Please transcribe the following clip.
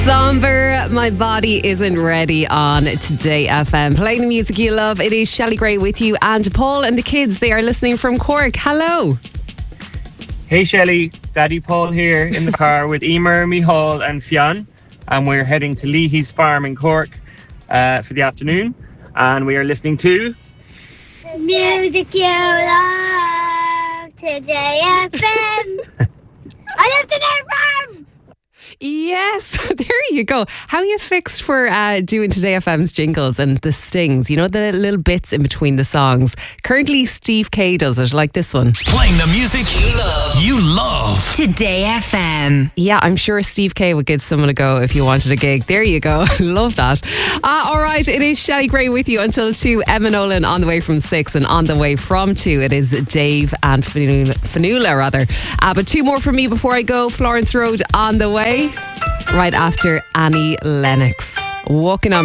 Somber, My Body Isn't Ready on Today FM. Playing the music you love. It is Shelley Gray with you, and Paul and the kids, they are listening from Cork. Hello. Hey Shelley, Daddy Paul here in the car with Emer, Mihal and Fionn, and we're heading to Leahy's farm in Cork for the afternoon, and we are listening to the music you love, Today FM. I love Today FM. Yes, there you go. How are you fixed for doing Today FM's jingles and the stings? You know, the little bits in between the songs. Currently, Steve K does it, like this one. Playing the music you love. Today FM. Yeah, I'm sure Steve K would give someone a go if you wanted a gig. There you go. Love that. All right, it is Shelley Gray with you until 2. Emma Nolan on the way from 6, and on the way from 2, it is Dave and Fanula rather. But 2 more from me before I go. Florence Road on the way. Right after Annie Lennox. Walking on